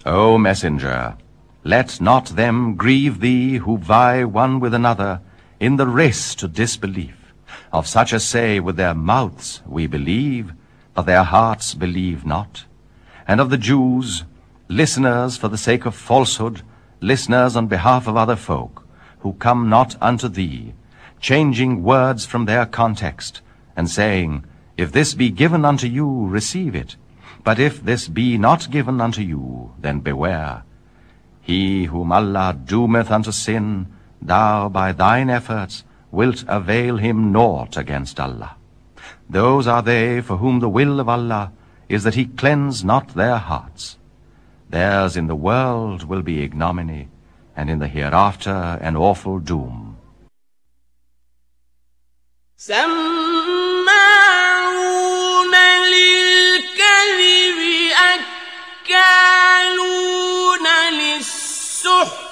O messenger, let not them grieve thee who vie one with another in the race to disbelief, of such as say with their mouths, We believe, but their hearts believe not. And of the Jews, listeners for the sake of falsehood, listeners on behalf of other folk, who come not unto thee, changing words from their context, and saying, If this be given unto you, receive it. But if this be not given unto you, then beware. He whom Allah doometh unto sin, thou by thine efforts wilt avail him naught against Allah. Those are they for whom the will of Allah is that he cleanse not their hearts. Theirs in the world will be ignominy, and in the hereafter an awful doom. سماعون للكذب أكالون للسحت